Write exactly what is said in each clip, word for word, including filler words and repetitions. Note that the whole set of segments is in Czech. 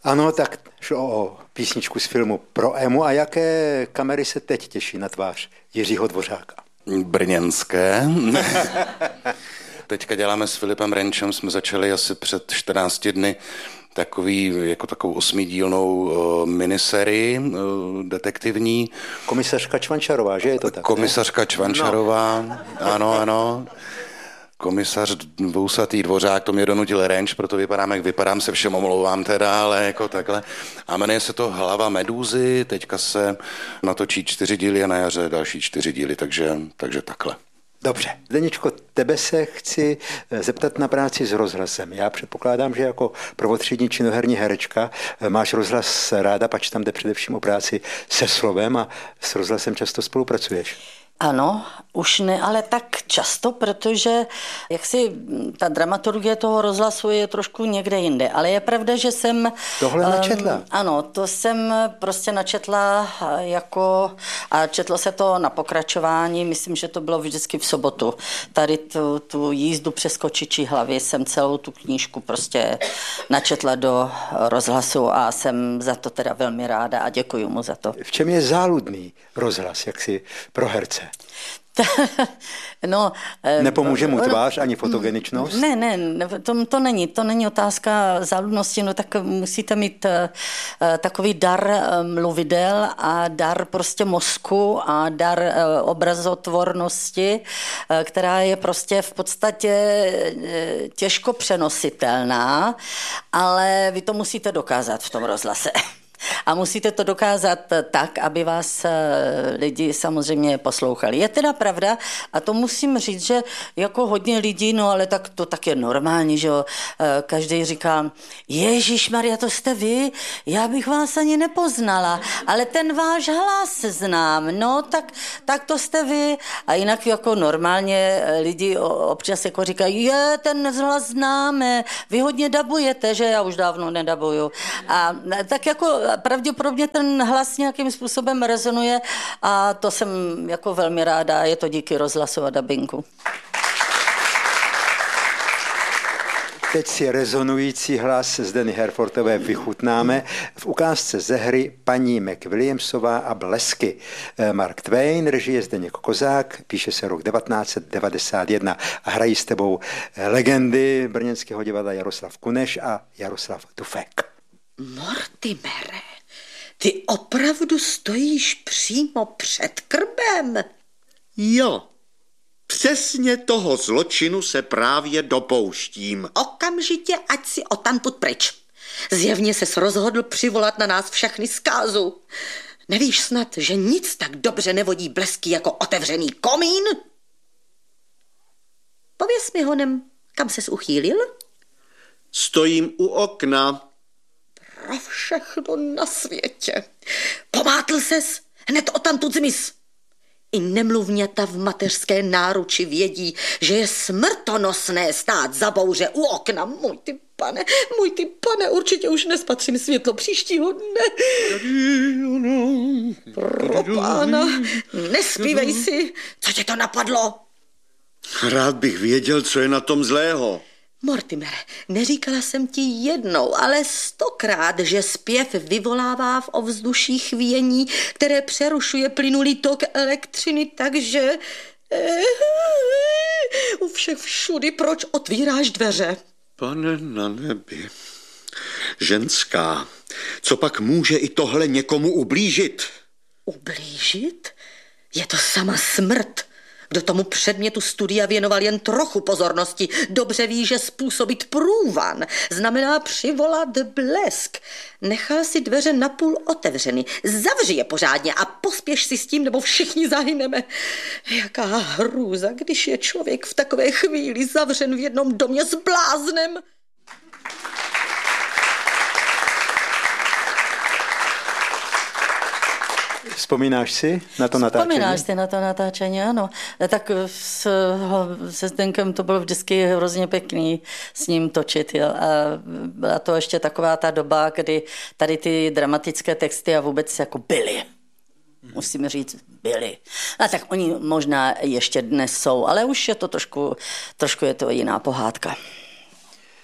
Ano, tak šlo o písničku z filmu Pro Emu. A jaké kamery se teď těší na tvář Jiřího Dvořáka? Brněnské. Teďka děláme s Filipem Renčem, jsme začali asi před čtrnácti dny takový, jako takovou osmidílnou uh, miniserii uh, detektivní. Komisařka Čvančarová, že je to tak? Komisařka ne? Čvančarová, no. ano, ano. Komisař Vousatý Dvořák, to mě donutil Renč, proto vypadám, jak vypadám, se všem omlouvám teda, ale jako takhle. A jmenuje se to Hlava medúzy, teďka se natočí čtyři díly a na jaře další čtyři díly, takže, takže takhle. Dobře. Zdeněčko, tebe se chci zeptat na práci s rozhlasem. Já předpokládám, že jako prvotřídní činoherní herečka máš rozhlas ráda, pač tam jde především o práci se slovem a s rozhlasem často spolupracuješ. Ano, už ne, ale tak často, protože jaksi ta dramaturgie toho rozhlasu je trošku někde jinde. Ale je pravda, že jsem... Tohle načetla. Um, ano, to jsem prostě načetla jako... A četlo se to na pokračování, myslím, že to bylo vždycky v sobotu. Tady tu, tu jízdu přes kočičí hlavy jsem celou tu knížku prostě načetla do rozhlasu a jsem za to teda velmi ráda a děkuji mu za to. V čem je záludný rozhlas, jaksi pro herce? No, nepomůže mu tvář ani fotogeničnost? Ne, ne, to, to není, to není otázka záludnosti, no tak musíte mít uh, takový dar uh, mluvidel a dar prostě mozku a dar uh, obrazotvornosti, uh, která je prostě v podstatě uh, těžko přenositelná, ale vy to musíte dokázat v tom rozhlase. A musíte to dokázat tak, aby vás lidi samozřejmě poslouchali. Je teda pravda, a to musím říct, že jako hodně lidí, no ale tak to tak je normální, že jo, každý říká, Ježišmarja, to jste vy, já bych vás ani nepoznala, ale ten váš hlas znám, no tak, tak to jste vy. A jinak jako normálně lidi občas jako říkají, je, ten hlas známe, vy hodně dabujete, že já už dávno nedabuju. A tak jako pravděpodobně ten hlas nějakým způsobem rezonuje a to jsem jako velmi ráda, je to díky rozhlasu a dabingu. Teď si rezonující hlas Zdeny Herfortové vychutnáme v ukázce ze hry Paní McWilliamsová a blesky. Mark Twain, režie Zdeněk Kozák, píše se rok devatenáct set devadesát jedna a hrají s tebou legendy brněnského divadla Jaroslav Kuneš a Jaroslav Dufek. Mortimere, ty opravdu stojíš přímo před krbem? Jo, přesně toho zločinu se právě dopouštím. Okamžitě, ať si odtamtud pryč. Zjevně ses rozhodl přivolat na nás všechny zkázu. Nevíš snad, že nic tak dobře nevodí blesky jako otevřený komín? Pověz mi honem, kam ses uchýlil? Stojím u okna. Pro všechno na světě. Pomátl ses, hned odtamtud zmiz. I nemluvňata v mateřské náruči vědí, že je smrtonosné stát za bouře u okna. Můj ty pane, můj ty pane, určitě už nespatřím světlo příštího dne. Pro pána, nespívej si, co tě to napadlo? Rád bych věděl, co je na tom zlého. Mortimere, neříkala jsem ti jednou, ale stokrát, že zpěv vyvolává v ovzduší chvění, které přerušuje plynulý tok elektřiny, takže u všech všudy proč otvíráš dveře? Pane na nebi, ženská, co pak může i tohle někomu ublížit? Ublížit? Je to sama smrt. Kdo tomu předmětu studia věnoval jen trochu pozornosti, dobře ví, že způsobit průvan znamená přivolat blesk. Nechal si dveře napůl otevřeny, zavři je pořádně a pospěš si s tím, nebo všichni zahyneme. Jaká hrůza, když je člověk v takové chvíli zavřen v jednom domě s bláznem. Vzpomínáš si na to natáčení? Vzpomínáš si na to natáčení, ano. Tak s, se Zdenkem to bylo vždycky hrozně pěkný s ním točit. Jo. A byla to ještě taková ta doba, kdy tady ty dramatické texty a vůbec jako byly. Musím říct, byly. A tak oni možná ještě dnes jsou, ale už je to trošku, trošku je to jiná pohádka.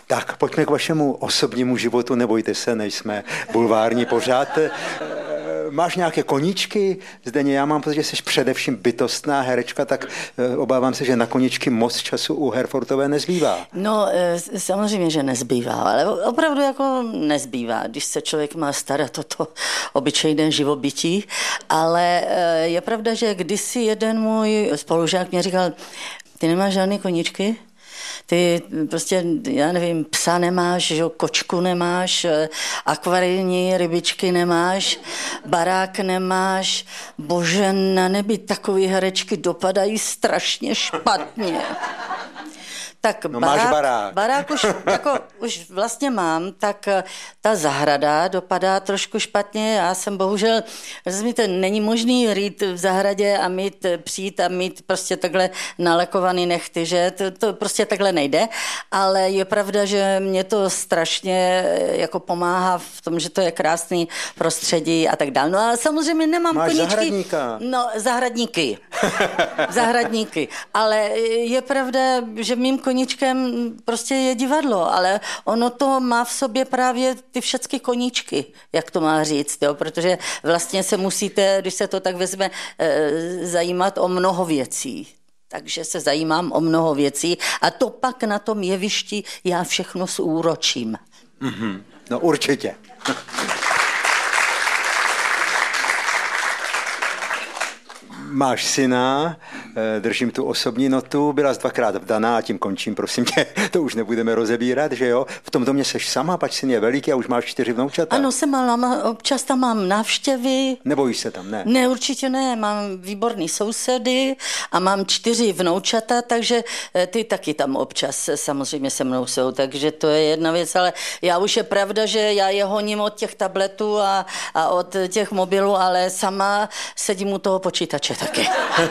Tak, pojďme k vašemu osobnímu životu, nebojte se, nejsme bulvární pořád. Máš nějaké koníčky? Zdeně, já mám pocit, že jsi především bytostná herečka, tak obávám se, že na koníčky moc času u Herfortové nezbývá. No, samozřejmě, že nezbývá, ale opravdu jako nezbývá, když se člověk má starat o to obyčejné živobytí, ale je pravda, že kdysi jeden můj spolužák mě říkal, ty nemáš žádný koníčky? Ty prostě, já nevím, psa nemáš, že, kočku nemáš, akvarijní rybičky nemáš, barák nemáš. Bože, na nebi takový herečky dopadají strašně špatně. Tak no barák, máš barák. barák už, jako, už vlastně mám, tak ta zahrada dopadá trošku špatně. Já jsem bohužel, rozumíte, není možný rýt v zahradě a mít, přijít a mít prostě takhle nalakovaný nechty, že to, to prostě takhle nejde, ale je pravda, že mě to strašně jako pomáhá v tom, že to je krásný prostředí a tak dále. No a samozřejmě nemám máš koníčky. Zahradníka. No, zahradníky. Zahradníky. Ale je pravda, že mým koníčkem prostě je divadlo, ale ono to má v sobě právě ty všechny koníčky, jak to má říct, jo? Protože vlastně se musíte, když se to tak vezme, zajímat o mnoho věcí. Takže se zajímám o mnoho věcí a to pak na tom jevišti já všechno zúročím. Mm-hmm. No určitě. Máš syna, držím tu osobní notu, byla jsi dvakrát vdaná a tím končím, prosím tě, to už nebudeme rozebírat, že jo? V tom domě seš sama, pač syn je veliký a už máš čtyři vnoučata. Ano, jsem malá, občas tam mám návštěvy. Nebojíš se tam, ne? Ne, určitě ne, mám výborný sousedy a mám čtyři vnoučata, takže ty taky tam občas samozřejmě se mnou jsou, takže to je jedna věc, ale já už je pravda, že já je honím od těch tabletů a, a od těch mobilů, ale sama sedím u toho počítače taky.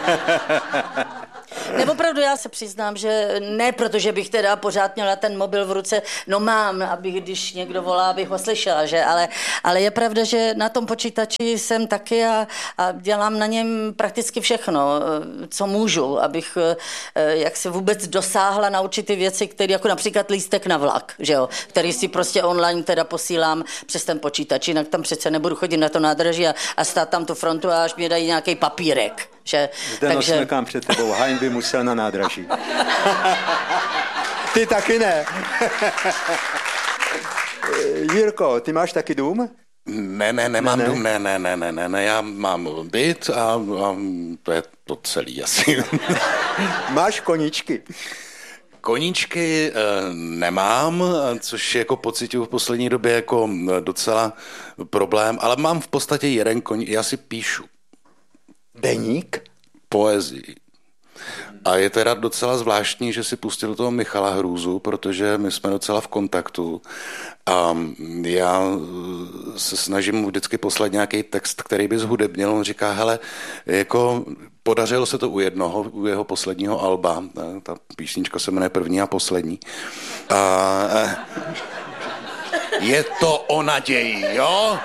Nebo opravdu já se přiznám, že ne, protože bych teda pořád měla ten mobil v ruce, no mám, abych, když někdo volá, abych ho slyšela, že? Ale, ale je pravda, že na tom počítači jsem taky a, a dělám na něm prakticky všechno, co můžu, abych jak se vůbec dosáhla na určité věci, které jako například lístek na vlak, že jo? Který si prostě online teda posílám přes ten počítač, jinak tam přece nebudu chodit na to nádraží a, a stát tam tu frontu a až mě dají nějaký papírek. Že, Zdeno, takže... smekám před tebou, Hein by musel na nádraží. Ty taky ne. Jirko, ty máš taky dům? Ne, ne, nemám ne, ne. dům, ne, ne, ne, ne, ne, ne, já mám byt a, a to je to celý asi. Máš koníčky? Koníčky e, nemám, což jako pociťuji v poslední době jako docela problém, ale mám v podstatě jeden koníček, já si píšu. Deník? Poezii. A je teda docela zvláštní, že si pustil toho Michala Hrůzu, protože my jsme docela v kontaktu a já se snažím mu vždycky poslat nějaký text, který by zhudebnil. On říká, hele, jako podařilo se to u jednoho, u jeho posledního alba, ta písnička se jmenuje První a poslední. A je to o naději, jo?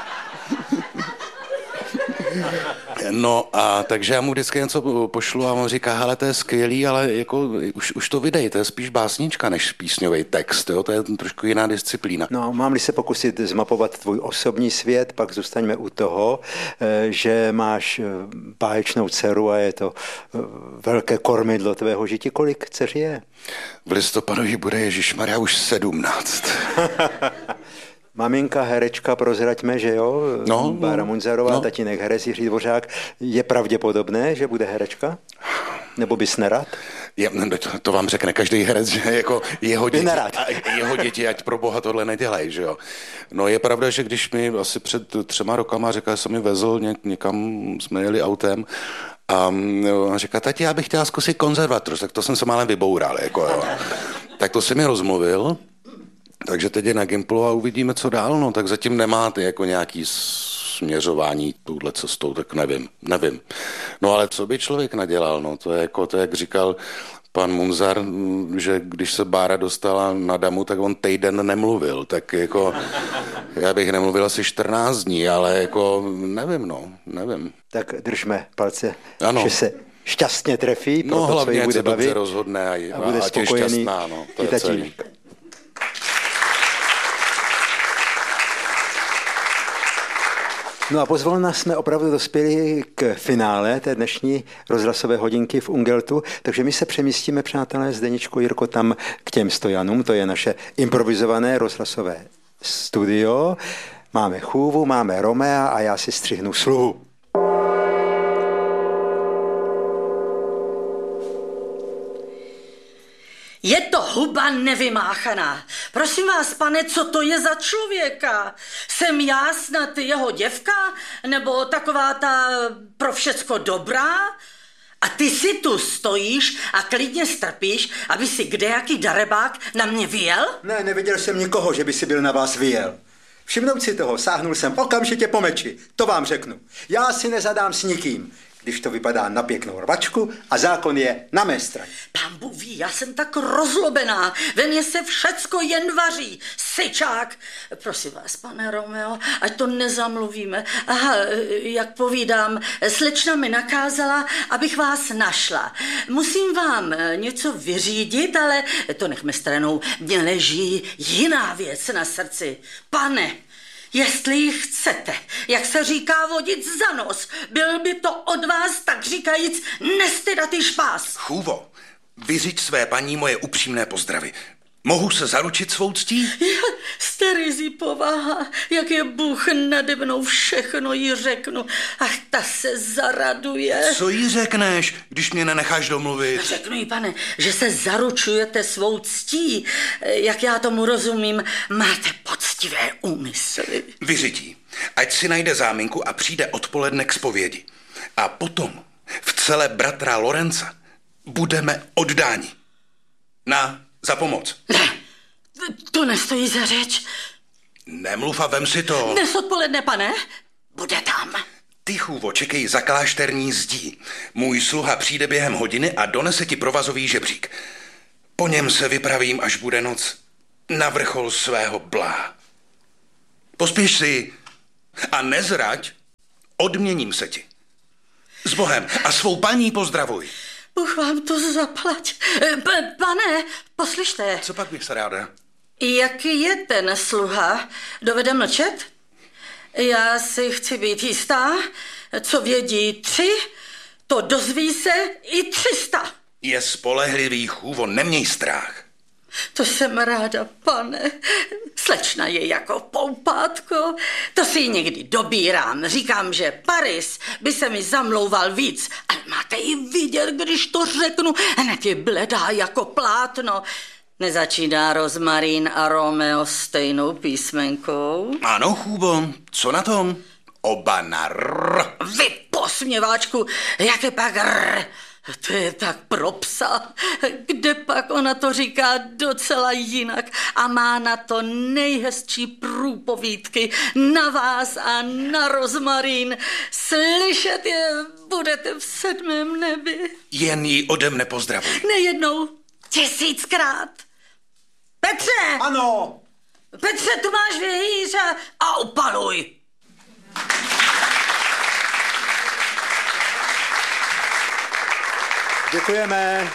No a takže já mu vždycky něco pošlu a on říká, hele, to je skvělý, ale jako už, už to vydej, to je spíš básnička než písňový text, jo? To je trošku jiná disciplína. No, mám-li se pokusit zmapovat tvůj osobní svět, pak zůstaňme u toho, že máš báječnou dceru a je to velké kormidlo tvého žití. Kolik dceři je? V listopadu jí bude ježišmarja už sedmnáct. Maminka, herečka, prozraďme, že jo? No, Bára Munzarová, no. Tatínek herec Jiří Dvořák. Je pravděpodobné, že bude herečka? Nebo bys nerad? Je, to, to vám řekne každý herec, že jako jeho děti, jeho děti, ať pro boha tohle nedělají, že jo. No je pravda, že když mi asi před třema rokama říkal, že jsem mi vezl něk, někam, jsme jeli autem a on říká, tati, já bych chtěla zkusit konzervatoř, tak to jsem se málem vyboural, jako jo. Tak to si mi rozmluvil. Takže teď je na Gimplu a uvidíme, co dál, no, tak zatím nemáte jako nějaký směřování touhle cestou, tak nevím, nevím. No ale co by člověk nadělal, no, to je jako, to jak říkal pan Munzar, že když se Bára dostala na damu, tak on týden nemluvil, tak jako, já bych nemluvil asi čtrnáct dní, ale jako, nevím, no, nevím. Tak držme palce, ano. Že se šťastně trefí, pro no, to, hlavně, co jí bude se bavit. dobře rozhodne a, a bude a spokojený šťastná, no, to i je celý. tatínek. No a pozvolna jsme opravdu dospěli k finále té dnešní rozhlasové hodinky v Ungeltu, takže my se přemístíme, přátelé, Zdeněčko, Jirko, tam k těm stojanům, to je naše improvizované rozhlasové studio. Máme chůvu, máme Romea a já si střihnu sluhu. Je to huba nevymáchaná. Prosím vás, pane, co to je za člověka? Jsem já snad jeho děvka? Nebo taková ta pro všecko dobrá? A ty si tu stojíš a klidně strpíš, aby si kdejaký darebák na mě vyjel? Ne, neviděl jsem nikoho, že by si byl na vás vyjel. Všimnout si toho, sáhnul jsem okamžitě po meči. To vám řeknu. Já si nezadám s nikým, když to vypadá na pěknou rvačku a zákon je na mé straně. Pán Bůh ví, já jsem tak rozlobená. Ve mně se všecko jen vaří. Syčák. Prosím vás, pane Romeo, ať to nezamluvíme. Aha, jak povídám, slečna mi nakázala, abych vás našla. Musím vám něco vyřídit, ale to nechme stranou. Mně leží jiná věc na srdci. Pane, jestli ji chcete, jak se říká, vodit za nos, byl by to od vás, tak říkajíc, nestydatý špás. Chůvo, vyřiď své paní moje upřímné pozdravy. Mohu se zaručit svou ctí? Jste rizí povaha, jak je Bůh nade mnou, všechno jí řeknu. Ach, ta se zaraduje. Co jí řekneš, když mě nenecháš domluvit? Řeknu jí, pane, že se zaručujete svou ctí. Jak já tomu rozumím, máte poctivé úmysly. Vyřidí, ať si najde záminku a přijde odpoledne k zpovědi. A potom v celé bratra Lorenza budeme oddáni. Na za pomoc. Ne, to nestojí za řeč. Nemluv a vem si to. Dnes odpoledne, pane, bude tam. Ty, chůvo, čekej za klášterní zdí. Můj sluha přijde během hodiny a donese ti provazový žebřík. Po něm se vypravím, až bude noc, na vrchol svého bláha. Pospěš si a nezrať, odměním se ti. S Bohem a svou paní pozdravuj. Bůh vám to zaplať. P- pane, poslyšte. Co pak bych se ráda? Jaký je ten sluha? Dovede mlčet? Já si chci být jistá, co vědí tři, to dozví se i třista. Je spolehlivý, chůvo, neměj strach. To jsem ráda, pane. Slečna je jako poupátko. To si ji někdy dobírám. Říkám, že Paris by se mi zamlouval víc. Ale máte ji vidět, když to řeknu. Hned je bledá jako plátno. Nezačíná Rozmarín a Romeo stejnou písmenkou? Ano, chůvo, co na tom? Oba na r. Vy posměváčku, jak je pak r? To je tak pro psa. Kde pak ona to říká docela jinak a má na to nejhezčí průpovídky na vás a na Rozmarín. Slyšet je budete v sedmém nebi. Jen ji ode mne pozdravuj. Nejednou, tisíckrát. Petře! Ano! Petře, tu máš vějíř a, a upaluj. Děkujeme.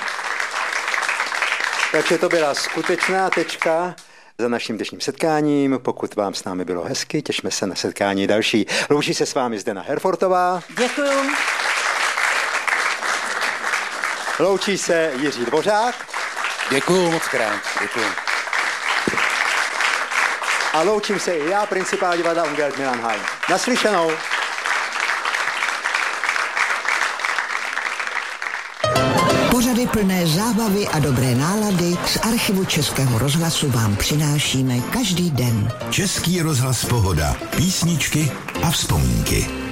Takže to byla skutečná tečka za naším dnešním setkáním. Pokud vám s námi bylo hezky, těšme se na setkání další. Loučí se s vámi Zdena Herfortová. Děkuju. Loučí se Jiří Dvořák. Děkuju moc krát. Děkuju. A loučím se i já, principál divadla Ungelt Milan Hein. Naslyšenou. Pořady plné zábavy a dobré nálady z archivu Českého rozhlasu vám přinášíme každý den. Český rozhlas Pohoda. Písničky a vzpomínky.